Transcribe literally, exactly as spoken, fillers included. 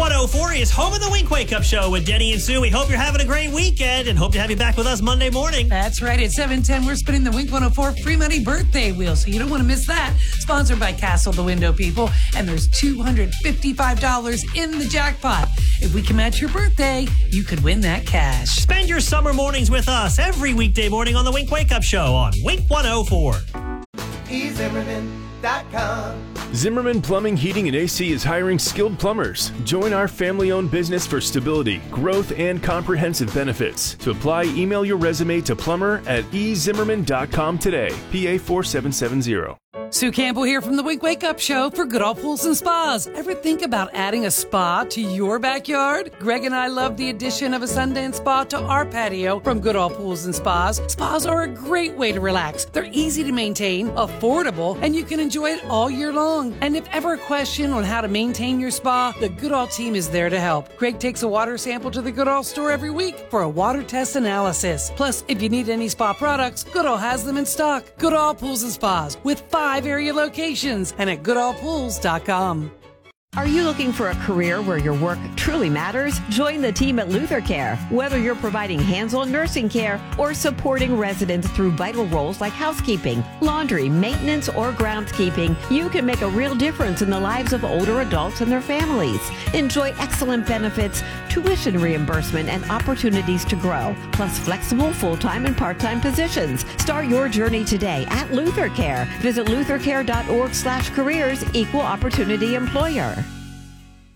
one oh four is home of the Wink Wake Up Show with Denny and Sue. We hope you're having a great weekend and hope to have you back with us Monday morning. That's right. At seven ten, we're spinning the Wink one oh four free money birthday wheel, so you don't want to miss that. Sponsored by Castle the Window People, and there's two hundred fifty-five dollars in the jackpot. If we can match your birthday, you could win that cash. Spend your summer mornings with us every weekday morning on the Wink Wake Up Show on Wink one oh four. e zimmerman dot com. Zimmerman Plumbing, Heating, and A C is hiring skilled plumbers. Join our family-owned business for stability, growth, and comprehensive benefits. To apply, email your resume to plumber at e zimmerman dot com today. P A four seven seven zero. Sue Campbell here from the Wink Wake Up Show for Goodall Pools and Spas. Ever think about adding a spa to your backyard? Greg and I love the addition of a Sundance spa to our patio from Goodall Pools and Spas. Spas are a great way to relax. They're easy to maintain, affordable, and you can enjoy it all year long. And if ever a question on how to maintain your spa, the Goodall team is there to help. Greg takes a water sample to the Goodall store every week for a water test analysis. Plus, if you need any spa products, Goodall has them in stock. Goodall Pools and Spas with five area locations and at goodall pools dot com. Are you looking for a career where your work truly matters? Join the team at Luther Care. Whether you're providing hands-on nursing care or supporting residents through vital roles like housekeeping, laundry, maintenance, or groundskeeping, you can make a real difference in the lives of older adults and their families. Enjoy excellent benefits, tuition reimbursement, and opportunities to grow, plus flexible full-time and part-time positions. Start your journey today at Luther Care. Visit luther care dot org slash careers, equal opportunity employer.